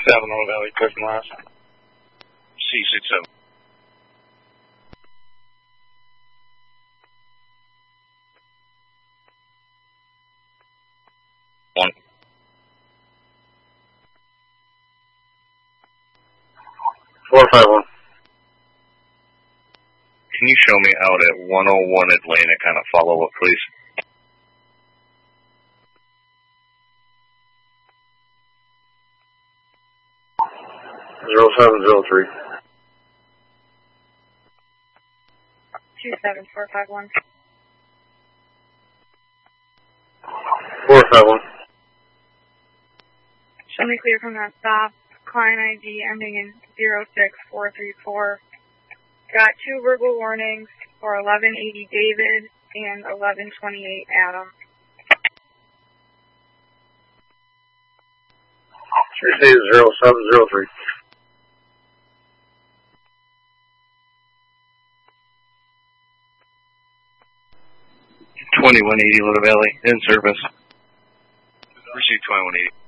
Little Valley, clear from last. C67. One. 451. Can you show me out at 101 Atlanta, kind of follow up, please? Zero 0703. 27451. 451. Show me clear from that stop. Client ID ending in 06434. Got 2 verbal warnings for 1180 David and 1128 Adam. Tuesday 0703. 2180 Little Valley, in service. Received 2180.